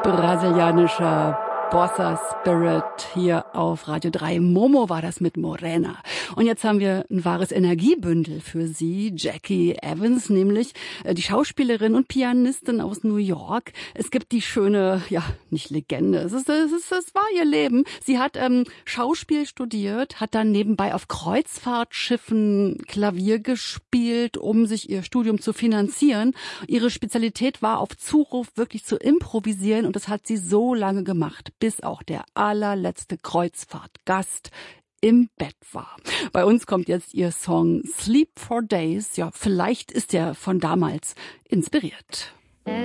Brasilianischer Bossa Spirit hier auf Radio 3. Momo war das mit Morena. Und jetzt haben wir ein wahres Energiebündel für Sie, Jackie Evans, nämlich die Schauspielerin und Pianistin aus New York. Es gibt die schöne, ja, nicht Legende, es war ihr Leben. Sie hat Schauspiel studiert, hat dann nebenbei auf Kreuzfahrtschiffen Klavier gespielt, um sich ihr Studium zu finanzieren. Ihre Spezialität war, auf Zuruf wirklich zu improvisieren, und das hat sie so lange gemacht, bis auch der allerletzte Kreuzfahrtgast im Bett war. Bei uns kommt jetzt ihr Song Sleep for Days. Ja, vielleicht ist er von damals inspiriert.